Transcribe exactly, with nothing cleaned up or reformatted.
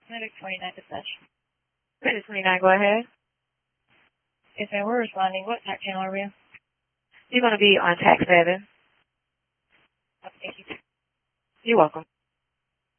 Medic twenty-nine dispatch. Medic twenty-nine, go ahead. Yes, ma'am, we're responding. What tax channel are we on? You're going to be on tax seven. Oh, thank you. You're welcome.